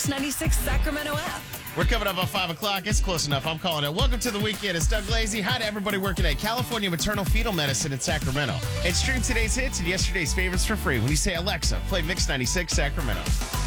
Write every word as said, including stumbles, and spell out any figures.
ninety-six Sacramento app. We're coming up on five o'clock. It's close enough. I'm calling it. Welcome to the weekend. It's Doug Lazy. Hi to everybody working at California Maternal Fetal Medicine in Sacramento. And stream today's hits and yesterday's favorites for free when you say, Alexa, play Mix ninety-six Sacramento.